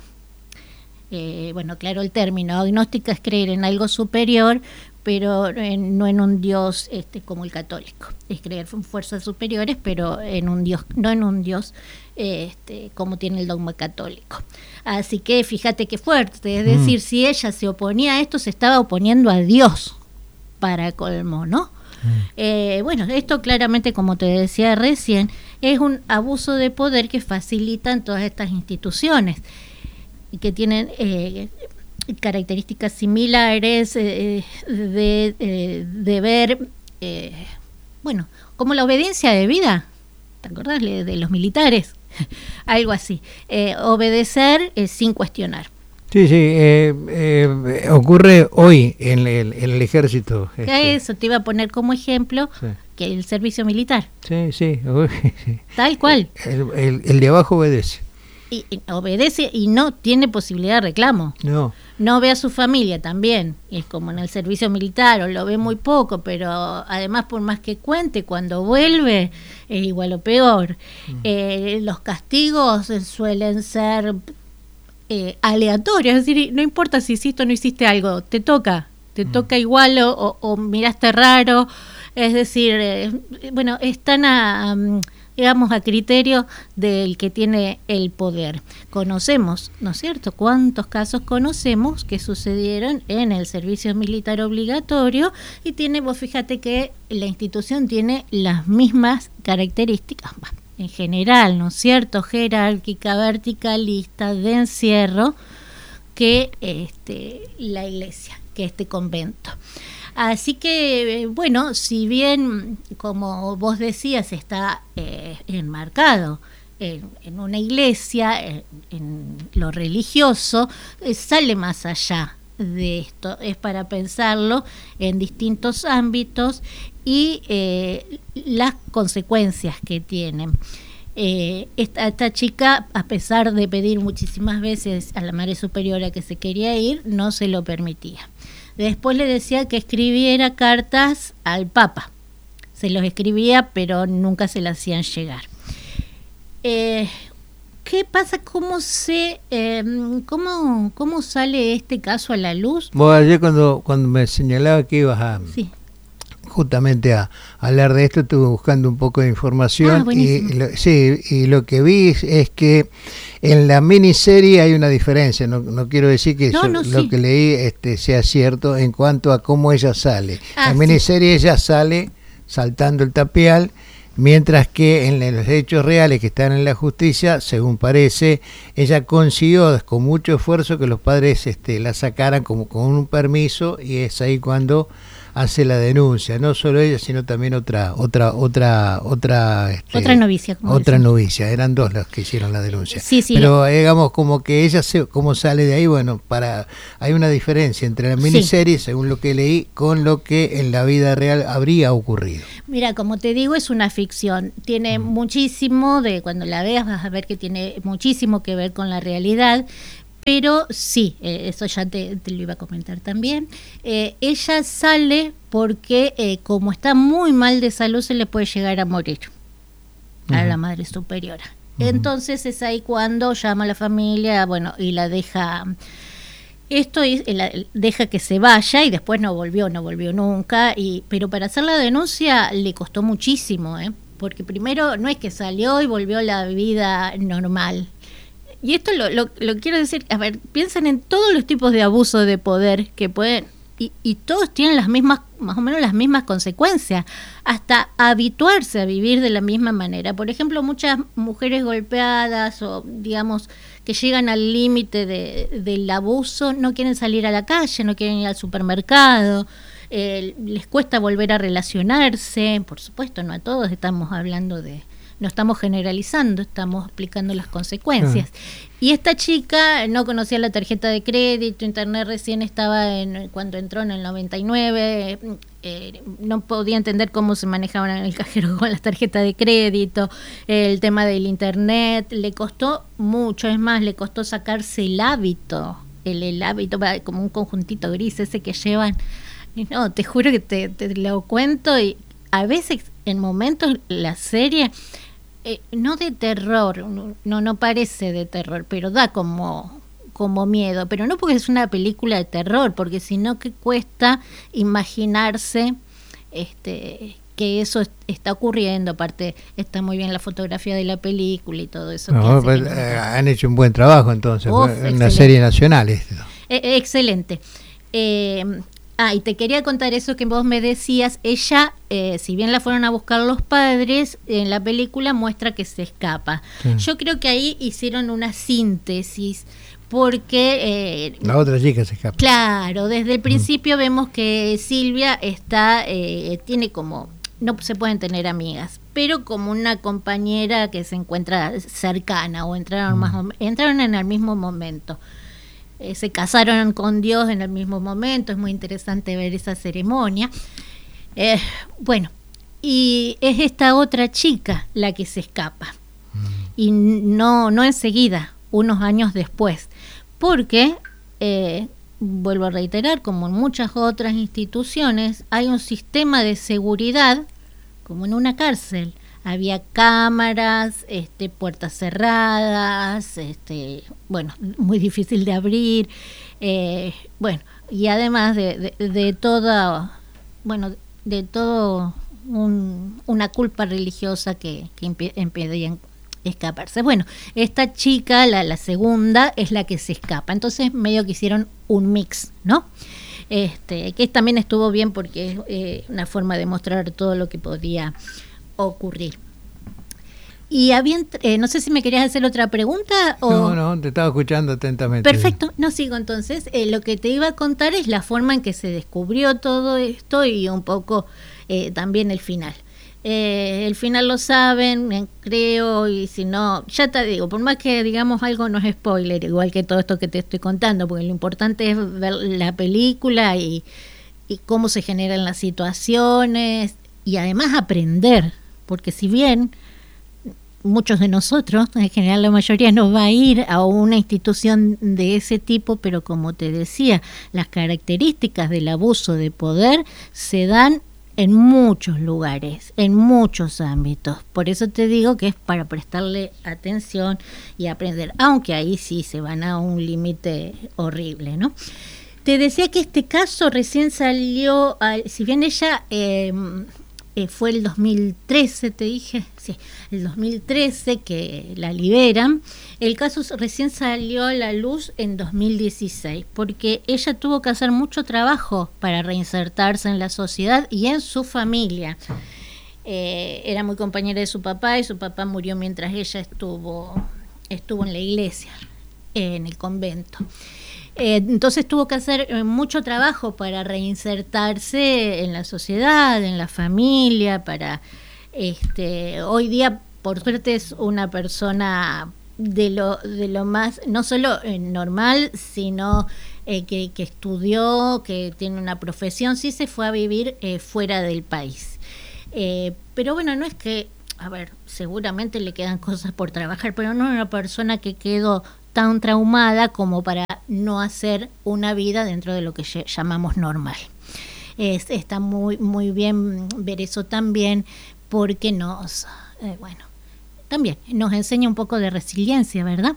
Eh, bueno, claro, el término agnóstica es creer en algo superior, pero eh, no en un Dios este, como el católico. Es creer en fuerzas superiores, pero en un Dios, no en un Dios eh, este, como tiene el dogma católico. Así que fíjate qué fuerte, es decir, mm. si ella se oponía a esto, se estaba oponiendo a Dios, para colmo, ¿no? Eh, bueno, esto claramente, como te decía recién, es un abuso de poder que facilitan todas estas instituciones y que tienen eh, características similares eh, de, eh, de ver, eh, bueno, como la obediencia de vida, ¿te acordás de los militares? Algo así, eh, obedecer eh, sin cuestionar. Sí, sí, eh, eh, ocurre hoy en el, en el ejército. Este. Eso te iba a poner como ejemplo, sí. Que el servicio militar. Sí, sí. sí. Tal cual. El, el, el de abajo obedece. Y, y obedece y no tiene posibilidad de reclamo. No. No ve a su familia también. Es como en el servicio militar, o lo ve muy poco, pero además por más que cuente, cuando vuelve es igual o peor. Mm. Eh, los castigos suelen ser... Eh, aleatorio, es decir, no importa si hiciste o no hiciste algo, te toca, te mm. toca igual o, o, o miraste raro, es decir, eh, bueno, están a, um, digamos, a criterio del que tiene el poder. Conocemos, ¿no es cierto?, cuántos casos conocemos que sucedieron en el servicio militar obligatorio y tiene, vos fíjate que la institución tiene las mismas características, en general, ¿no es cierto?, jerárquica, verticalista, de encierro, que este, la iglesia, que este convento. Así que, bueno, si bien, como vos decías, está eh, enmarcado en, en una iglesia, en, en lo religioso, eh, sale más allá de esto, es para pensarlo en distintos ámbitos y eh, las consecuencias que tienen. Eh, esta, esta chica, a pesar de pedir muchísimas veces a la Madre Superiora que se quería ir, no se lo permitía. Después le decía que escribiera cartas al Papa. Se los escribía, pero nunca se las hacían llegar. Eh, ¿Qué pasa? ¿Cómo se, eh, cómo, cómo sale este caso a la luz? Vos ayer cuando, cuando me señalaba que ibas a... Sí. justamente a, a hablar de esto, estuve buscando un poco de información ah, y lo, sí, y lo que vi es que en la miniserie hay una diferencia, no, no quiero decir que no, eso, no, lo sí. que leí este, sea cierto en cuanto a cómo ella sale. Ah, la miniserie sí. ella sale saltando el tapial Mientras que en los hechos reales que están en la justicia, según parece, ella consiguió con mucho esfuerzo que los padres este, la sacaran como con un permiso, y es ahí cuando hace la denuncia, no solo ella, sino también otra otra otra otra este, otra novicia, como otra dicen. novicia, eran dos las que hicieron la denuncia. Sí, sí. Pero digamos como que ella se, cómo sale de ahí, bueno, para hay una diferencia entre la miniserie, sí, según lo que leí, con lo que en la vida real habría ocurrido. Mira, como te digo, es una ficción, tiene mm. muchísimo de, cuando la veas vas a ver que tiene muchísimo que ver con la realidad. Pero sí, eh, eso ya te, te lo iba a comentar también. Eh, ella sale porque eh, como está muy mal de salud se le puede llegar a morir uh-huh. a la madre superiora. Uh-huh. Entonces es ahí cuando llama a la familia, bueno, y la deja, esto es, la, deja que se vaya, y después no volvió, no volvió nunca. Y, pero para hacer la denuncia le costó muchísimo, ¿eh? Porque primero no es que salió y volvió a la vida normal. Y esto lo, lo, lo quiero decir, a ver, piensen en todos los tipos de abuso de poder que pueden, y, y todos tienen las mismas, más o menos las mismas consecuencias, hasta habituarse a vivir de la misma manera. Por ejemplo, muchas mujeres golpeadas o, digamos, que llegan al límite de, del abuso, no quieren salir a la calle, no quieren ir al supermercado, eh, les cuesta volver a relacionarse. Por supuesto, no a todos, estamos hablando de... No estamos generalizando, estamos explicando las consecuencias. Uh-huh. Y esta chica no conocía la tarjeta de crédito, internet recién estaba en cuando entró en el noventa y nueve, eh, no podía entender cómo se manejaban en el cajero con las tarjetas de crédito, el tema del internet, le costó mucho, es más, le costó sacarse el hábito, el, el hábito, como un conjuntito gris ese que llevan. Y no, te juro que te, te lo cuento, y a veces en momentos la serie... Eh, no de terror, no no parece de terror, pero da como, como miedo, pero no porque es una película de terror, porque sino que cuesta imaginarse este que eso es, está ocurriendo. Aparte está muy bien la fotografía de la película y todo eso. No, pues, no eh, han hecho un buen trabajo entonces, Uf, una serie nacional. Esto. Eh, excelente. Eh, Ah, y te quería contar eso que vos me decías. Ella, eh, si bien la fueron a buscar los padres, en la película muestra que se escapa. Sí. Yo creo que ahí hicieron una síntesis, porque... Eh, la otra chica se escapa. Claro, desde el principio mm. vemos que Silvia está, eh, tiene como... No se pueden tener amigas, pero como una compañera que se encuentra cercana, o entraron, mm. más, entraron en el mismo momento. Eh, se casaron con Dios en el mismo momento, es muy interesante ver esa ceremonia. Eh, bueno, y es esta otra chica la que se escapa, mm. y no, no enseguida, unos años después, porque, eh, vuelvo a reiterar, como en muchas otras instituciones, hay un sistema de seguridad, como en una cárcel. Había cámaras, este, puertas cerradas, este, bueno, muy difícil de abrir, eh, bueno, y además de, de, de toda, bueno, de todo un, una culpa religiosa que, que impedían escaparse. Bueno, esta chica, la, la segunda, es la que se escapa. Entonces medio que hicieron un mix, ¿no? Este, que también estuvo bien porque es eh, una forma de mostrar todo lo que podía ocurrir. Y había, eh, no sé si me querías hacer otra pregunta o... No, no, te estaba escuchando atentamente. Perfecto, no sigo entonces. Eh, lo que te iba a contar es la forma en que se descubrió todo esto y un poco eh, también el final. Eh, el final lo saben, eh, creo, y si no, ya te digo, por más que digamos algo no es spoiler, igual que todo esto que te estoy contando, porque lo importante es ver la película y, y cómo se generan las situaciones y además aprender, porque si bien muchos de nosotros, en general la mayoría, nos va a ir a una institución de ese tipo, pero como te decía, las características del abuso de poder se dan en muchos lugares, en muchos ámbitos. Por eso te digo que es para prestarle atención y aprender, aunque ahí sí se van a un límite horrible, ¿no? Te decía que este caso recién salió, al, si bien ella... Eh, Eh, fue el dos mil trece, te dije, sí, el dos mil trece que la liberan. El caso recién salió a la luz en dos mil dieciséis, porque ella tuvo que hacer mucho trabajo para reinsertarse en la sociedad y en su familia. eh, era muy compañera de su papá y su papá murió mientras ella estuvo, estuvo en la iglesia, en el convento. Eh, entonces tuvo que hacer eh, mucho trabajo para reinsertarse en la sociedad, en la familia, para este, hoy día por suerte es una persona de lo de lo más, no solo eh, normal, sino eh, que, que estudió, que tiene una profesión, sí se fue a vivir eh, fuera del país. Eh, pero bueno, no es que, a ver, seguramente le quedan cosas por trabajar, pero no es una persona que quedó tan traumada como para no hacer una vida dentro de lo que llamamos normal. Es, está muy, muy bien ver eso también, porque nos, eh, bueno, también nos enseña un poco de resiliencia, ¿verdad?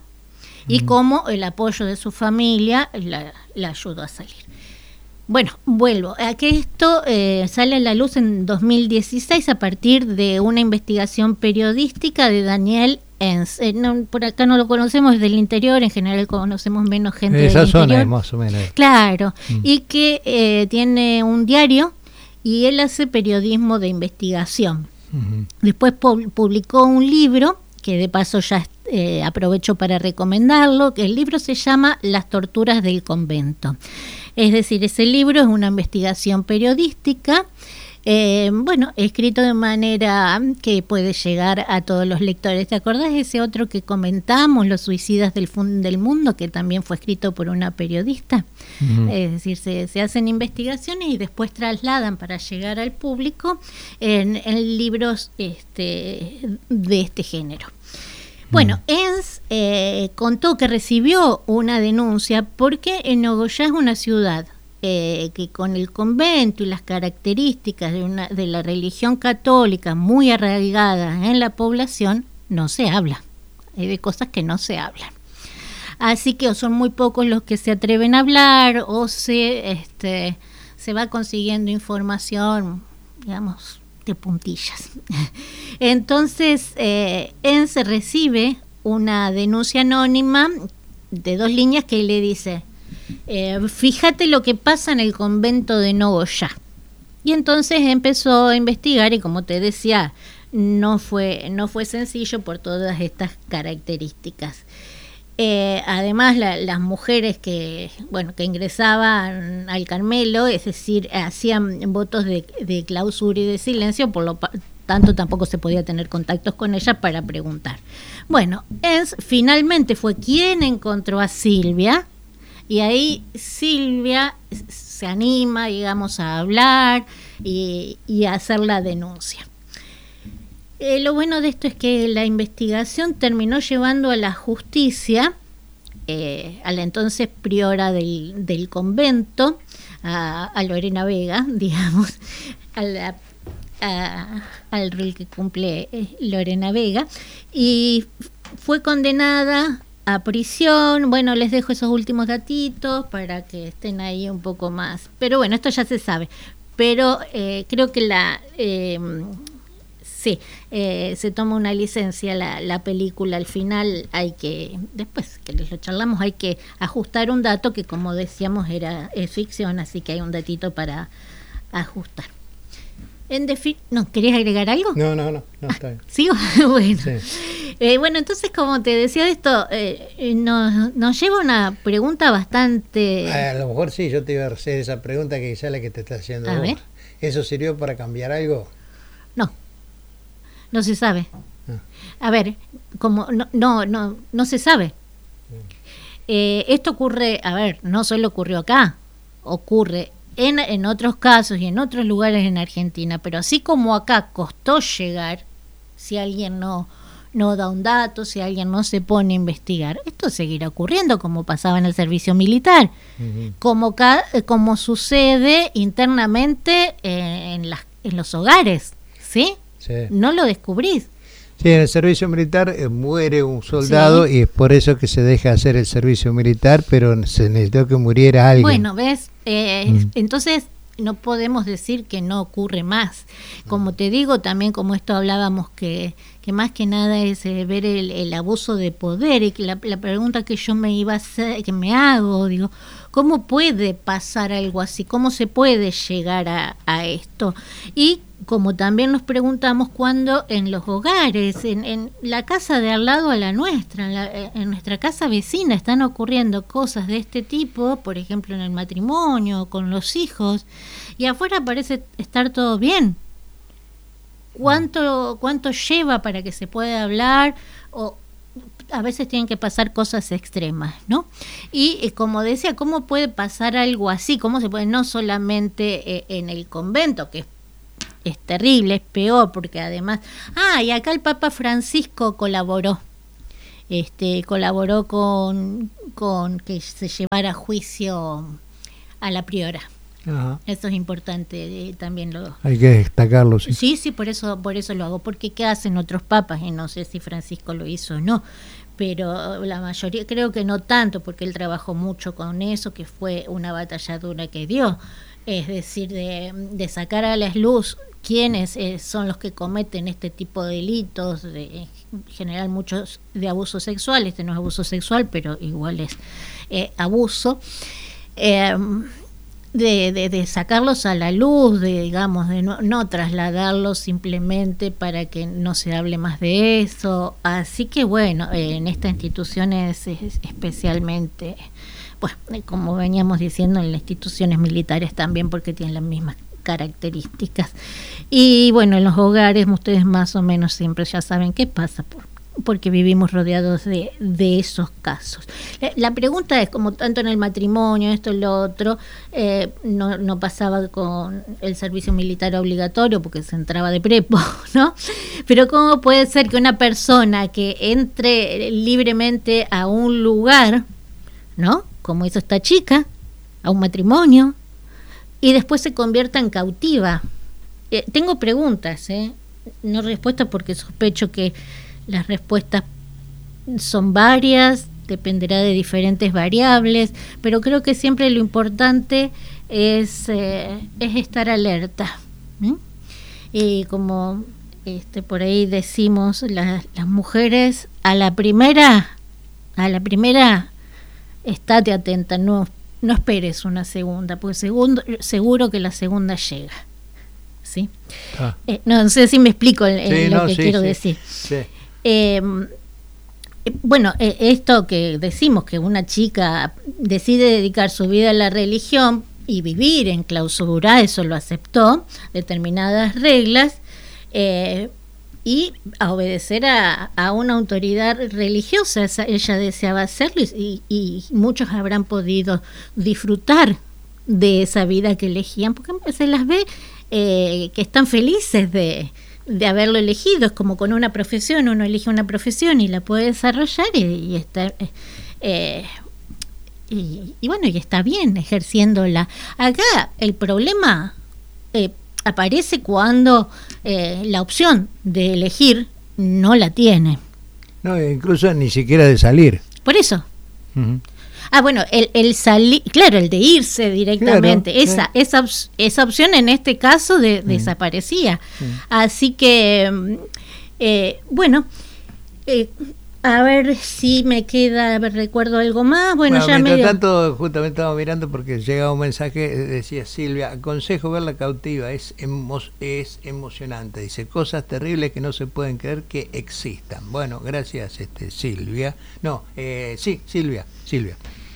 Y cómo el apoyo de su familia la, la ayudó a salir. Bueno, vuelvo a que esto eh, sale a la luz en dos mil dieciséis a partir de una investigación periodística de Daniel Enz. Eh, no, por acá no lo conocemos, es del interior, en general conocemos menos gente esa del zona interior. es más o menos. Claro, Mm. y que eh, tiene un diario y él hace periodismo de investigación. Ujú. Después pu- publicó un libro, que de paso ya eh, aprovecho para recomendarlo, que el libro se llama Las torturas del convento. Es decir, ese libro es una investigación periodística, eh, bueno, escrito de manera que puede llegar a todos los lectores. ¿Te acordás de ese otro que comentamos, Los suicidas del, fun- del mundo, que también fue escrito por una periodista? Ujú. Es decir, se, se hacen investigaciones y después trasladan para llegar al público en, en libros este, de este género. Bueno, Enz eh, contó que recibió una denuncia porque en Nogoyá es una ciudad eh, que con el convento y las características de, una, de la religión católica muy arraigada en la población, no se habla. Hay de cosas que no se hablan. Así que o son muy pocos los que se atreven a hablar o se, este, se va consiguiendo información, digamos, de puntillas. Entonces, eh, Enz recibe una denuncia anónima de dos líneas que le dice, eh, fíjate lo que pasa en el convento de Nogoyá. Y entonces empezó a investigar y, como te decía, no fue, no fue sencillo por todas estas características. Eh, además, la, las mujeres que, bueno, que ingresaban al Carmelo, es decir, hacían votos de, de clausura y de silencio, por lo pa- tanto tampoco se podía tener contactos con ellas para preguntar. Bueno, Enz finalmente fue quien encontró a Silvia, y ahí Silvia se anima, digamos, a hablar y, y a hacer la denuncia. Eh, lo bueno de esto es que la investigación terminó llevando a la justicia, eh, a la entonces priora del, del convento, a, a Lorena Vega, digamos, a la, a, al rol que cumple eh, Lorena Vega, y fue condenada a prisión. Bueno, les dejo esos últimos datitos para que estén ahí un poco más. Pero bueno, esto ya se sabe. Pero eh, creo que la... Eh, Sí, eh, se toma una licencia la, la película, al final hay que, después que les lo charlamos, hay que ajustar un dato que, como decíamos, era es ficción, así que hay un datito para ajustar. En defi- ¿No querías agregar algo? No, no, no, no está bien. ¿Sigo? Bueno. Sí. Eh, bueno, entonces, como te decía esto, eh, nos, nos lleva a una pregunta bastante... A lo mejor sí, yo te iba a hacer esa pregunta que quizá la que te está haciendo A vos. ver. ¿Eso sirvió para cambiar algo? No. No se sabe. Ah. A ver, como no, no, no, no se sabe. Eh, esto ocurre, a ver, no solo ocurrió acá, ocurre en, en otros casos y en otros lugares en Argentina, pero así como acá costó llegar, si alguien no, no da un dato, si alguien no se pone a investigar, esto seguirá ocurriendo como pasaba en el servicio militar, Ujú. como, ca- como sucede internamente eh, en, las, en los hogares, ¿sí? Sí. No lo descubrís. Sí, en el servicio militar eh, muere un soldado Sí. y es por eso que se deja hacer el servicio militar, pero se necesitó que muriera alguien. Bueno, ¿ves? Eh, Mm. Entonces no podemos decir que no ocurre más. Como te digo, también como esto hablábamos, que, que más que nada es eh, ver el, el abuso de poder, y que la, la pregunta que yo me iba a hacer, que me hago, digo, ¿cómo puede pasar algo así? ¿Cómo se puede llegar a, a esto? Y como también nos preguntamos cuando en los hogares, en, en la casa de al lado a la nuestra, en, la, en nuestra casa vecina están ocurriendo cosas de este tipo, por ejemplo en el matrimonio, con los hijos, y afuera parece estar todo bien. ¿Cuánto, cuánto lleva para que se pueda hablar? O a veces tienen que pasar cosas extremas, ¿no? Y eh, como decía, ¿cómo puede pasar algo así? ¿Cómo se puede? No solamente eh, en el convento, que es es terrible, es peor, porque además, ah, y acá el Papa Francisco colaboró, este, colaboró con, con que se llevara a juicio a la priora. Ajá. Eso es importante, eh, también lo hay que destacarlo. Sí, sí, sí, por eso, por eso lo hago, porque qué hacen otros papas, y no sé si Francisco lo hizo o no, pero la mayoría, creo que no tanto, porque él trabajó mucho con eso, que fue una batalla dura que dio. Es decir, de, de sacar a la luz quiénes eh, son los que cometen este tipo de delitos, de, en general muchos de abuso sexual, este no es abuso sexual, pero igual es eh, abuso, eh, de, de, de sacarlos a la luz, de digamos, de no, no trasladarlos simplemente para que no se hable más de eso. Así que bueno, eh, en estas instituciones es especialmente... Bueno, como veníamos diciendo, en las instituciones militares también, porque tienen las mismas características. Y bueno, en los hogares ustedes más o menos siempre ya saben qué pasa, por, porque vivimos rodeados de, de esos casos. La, la pregunta es, como tanto en el matrimonio, esto y lo otro, eh, no, no pasaba con el servicio militar obligatorio porque se entraba de prepo, ¿no? Pero ¿cómo puede ser que una persona que entre libremente a un lugar, ¿no?, como hizo esta chica, a un matrimonio, y después se convierta en cautiva? Eh, tengo preguntas, ¿eh? No respuestas, porque sospecho que las respuestas son varias, dependerá de diferentes variables, pero creo que siempre lo importante es, eh, es estar alerta. ¿Mm? Y como este, por ahí decimos, la, las mujeres a la primera, a la primera... estate atenta, no, no esperes una segunda, porque segundo, seguro que la segunda llega. ¿Sí? Ah. Eh, no sé si me explico el, sí, lo no, que sí, quiero sí, decir. Sí. Eh, bueno, eh, esto que decimos, que una chica decide dedicar su vida a la religión y vivir en clausura, eso lo aceptó, determinadas reglas, eh, y a obedecer a, a una autoridad religiosa. Esa, ella deseaba hacerlo, y, y muchos habrán podido disfrutar de esa vida que elegían, porque se las ve eh, que están felices de, de haberlo elegido. Es como con una profesión, uno elige una profesión y la puede desarrollar y, y está eh, y, y bueno, y está bien ejerciéndola. Acá el problema eh, aparece cuando eh, la opción de elegir no la tiene. No, incluso ni siquiera de salir. Por eso. Uh-huh. Ah, bueno, el, el salir, claro, el de irse directamente, claro, esa, sí. esa, esa opción en este caso de, uh-huh. desaparecía. Uh-huh. Así que, eh, bueno, eh, a ver si me queda, a ver, recuerdo algo más. Bueno, bueno ya mientras medio... tanto, justamente estaba mirando porque llegaba un mensaje, decía Silvia, aconsejo ver La cautiva, es, emo es emocionante, dice, cosas terribles que no se pueden creer que existan. Bueno, gracias, este Silvia. No, eh, sí, Silvia, Silvia.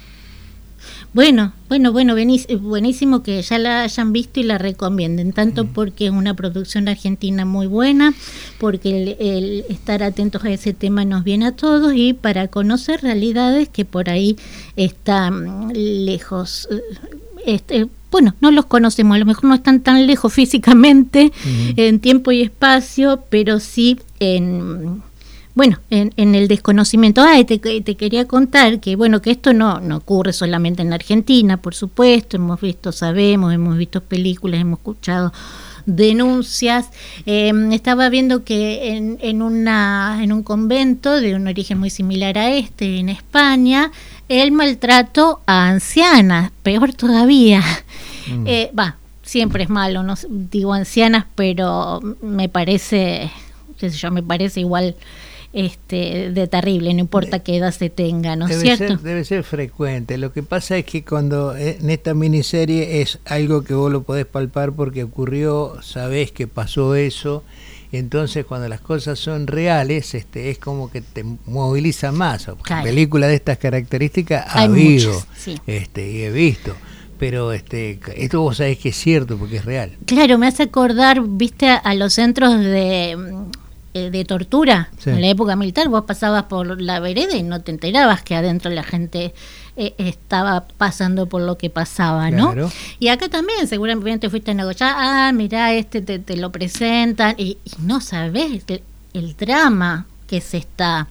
Bueno, bueno, bueno, buenísimo que ya la hayan visto y la recomienden, tanto porque es una producción argentina muy buena, porque el, el estar atentos a ese tema nos viene a todos, y para conocer realidades que por ahí están lejos. Este, bueno, no los conocemos, a lo mejor no están tan lejos físicamente, uh-huh. en tiempo y espacio, pero sí en... Bueno, en, en el desconocimiento. Ah, te, te quería contar que, bueno, que esto no, no ocurre solamente en Argentina, por supuesto, hemos visto, sabemos, hemos visto películas, hemos escuchado denuncias. Eh, estaba viendo que en, en, una, en un convento de un origen muy similar a este, en España, el maltrato a ancianas, peor todavía. Mm. Eh, va, siempre es malo, no digo ancianas, pero me parece, qué sé yo, me parece igual... este, de terrible, no importa qué edad se tenga, ¿no es debe cierto? Ser, debe ser frecuente. Lo que pasa es que cuando en esta miniserie es algo que vos lo podés palpar porque ocurrió, sabés que pasó eso, entonces cuando las cosas son reales, este, es como que te moviliza más. Claro. Películas de estas características ha Hay habido, muchas, sí. este, y he visto. Pero este, esto vos sabés que es cierto porque es real. Claro, me hace acordar, viste, a, a los centros de, de tortura, sí. En la época militar. Vos pasabas por la vereda y no te enterabas que adentro la gente eh, estaba pasando por lo que pasaba, ¿no? Claro. Y acá también seguramente fuiste a negociar, ah, mirá, este te, te lo presentan, y, y no sabés el, el drama que se está...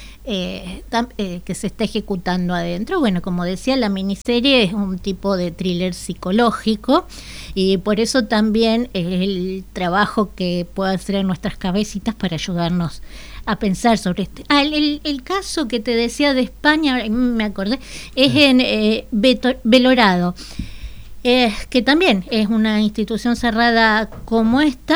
Eh, tam, eh, que se está ejecutando adentro. Bueno, como decía, la miniserie es un tipo de thriller psicológico y por eso también el trabajo que puede hacer en nuestras cabecitas para ayudarnos a pensar sobre este. Ah, el, el, el caso que te decía de España, me acordé, es en eh, Beto, Belorado, eh, que también es una institución cerrada como esta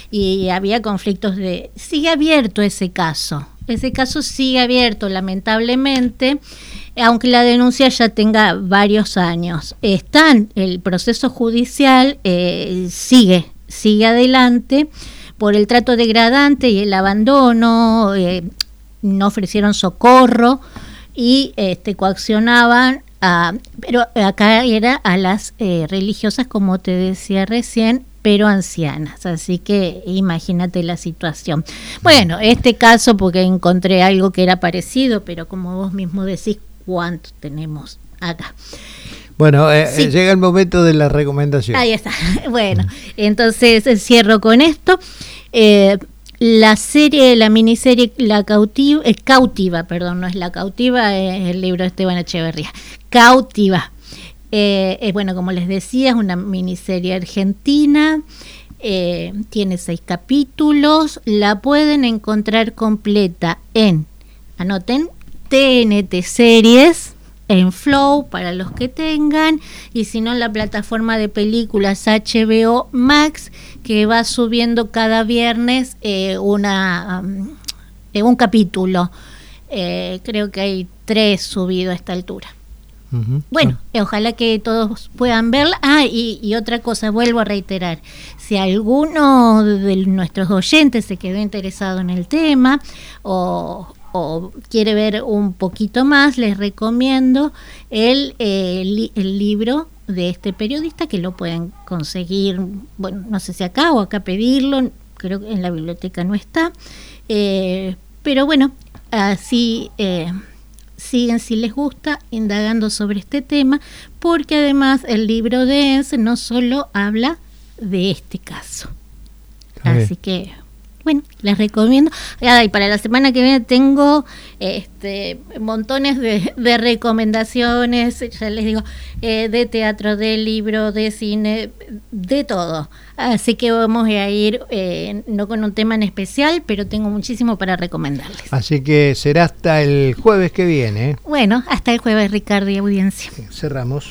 y había conflictos de... Sigue abierto ese caso. Ese caso sigue abierto, lamentablemente, aunque la denuncia ya tenga varios años. Están, el proceso judicial eh, sigue, sigue adelante por el trato degradante y el abandono, eh, no ofrecieron socorro y este, coaccionaban, a, pero acá era a las eh, religiosas, como te decía recién, pero ancianas, así que imagínate la situación. Bueno, este caso porque encontré algo que era parecido, pero como vos mismo decís, ¿cuánto tenemos acá? Bueno, eh, sí. Llega el momento de la recomendación. Ahí está. Bueno, entonces cierro con esto. Eh, la serie, la miniserie La Cautiva, eh, Cautiva, perdón, no es La Cautiva, es el libro de Esteban Echeverría. Cautiva. Eh, eh, bueno, como les decía, es una miniserie argentina, eh, tiene seis capítulos, la pueden encontrar completa en, anoten, T N T Series, en Flow para los que tengan, y si no en la plataforma de películas H B O Max, que va subiendo cada viernes eh, una um, eh, un capítulo, eh, creo que hay tres subidos a esta altura. Bueno, eh, ojalá que todos puedan verla. Ah, y, y otra cosa, vuelvo a reiterar, si alguno de nuestros oyentes se quedó interesado en el tema o, o quiere ver un poquito más, les recomiendo el, eh, li, el libro de este periodista, que lo pueden conseguir, bueno, no sé si acá o acá pedirlo, creo que en la biblioteca no está, eh, pero bueno, así... Eh, siguen, si les gusta, indagando sobre este tema, porque además el libro de Ense no solo habla de este caso. Así que, bueno, les recomiendo. Y para la semana que viene tengo este montones de, de recomendaciones, ya les digo, eh, de teatro, de libro, de cine, de todo. Así que vamos a ir, eh, no con un tema en especial, pero tengo muchísimo para recomendarles. Así que será hasta el jueves que viene. ¿eh? Bueno, hasta el jueves, Ricardo y audiencia. Cerramos.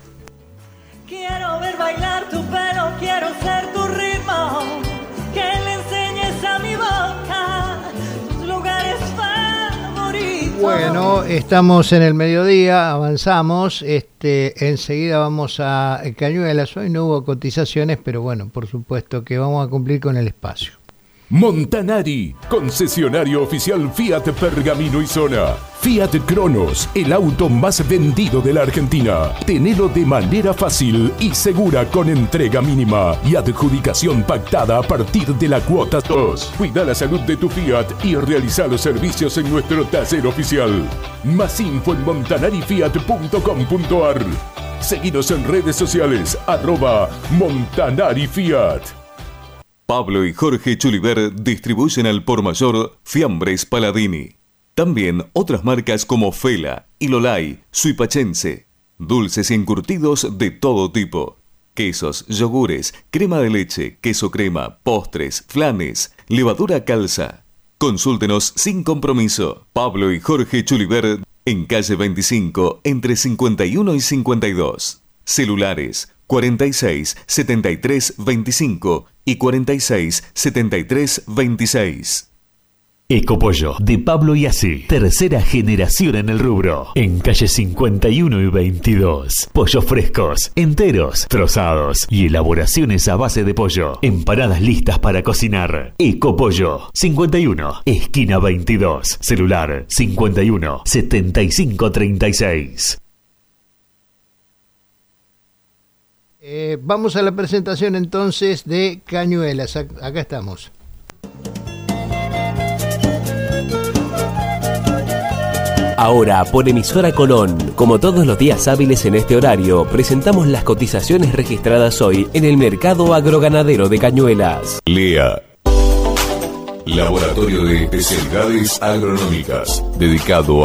Quiero ver bailar tu pelo, quiero ser tu ritmo, que le enseñes a mi boca tus lugares favoritos. Bueno, estamos en el mediodía, avanzamos, este, enseguida vamos a Cañuelas. Hoy no hubo cotizaciones, pero bueno, por supuesto que vamos a cumplir con el espacio. Montanari, concesionario oficial Fiat Pergamino y Zona. Fiat Cronos, el auto más vendido de la Argentina. Tenelo de manera fácil y segura con entrega mínima y adjudicación pactada a partir de la cuota dos. Cuida la salud de tu Fiat y realiza los servicios en nuestro taller oficial. Más info en montanari fiat punto com punto ar. Seguidos en redes sociales, arroba Montanari Fiat. Pablo y Jorge Chuliver distribuyen al por mayor Fiambres Paladini. También otras marcas como Fela, Ilolay, Suipachense. Dulces y encurtidos de todo tipo. Quesos, yogures, crema de leche, queso crema, postres, flanes, levadura calza. Consúltenos sin compromiso. Pablo y Jorge Chuliver en calle veinticinco, entre cincuenta y uno y cincuenta y dos. Celulares cuarenta y seis, setenta y tres, veinticinco y cuarenta y seis, setenta y tres, veintiséis. Ecopollo, de Pablo Iasi, tercera generación en el rubro. En calle cincuenta y uno y veintidós. Pollos frescos, enteros, trozados y elaboraciones a base de pollo. Empanadas listas para cocinar. Ecopollo, cincuenta y uno, esquina veintidós. Celular cincuenta y uno, setenta y cinco treinta y seis. Eh, vamos a la presentación entonces de Cañuelas. Acá estamos. Ahora, por emisora Colón, como todos los días hábiles en este horario, presentamos las cotizaciones registradas hoy en el mercado agroganadero de Cañuelas. Lea. Laboratorio de Especialidades Agronómicas, dedicado a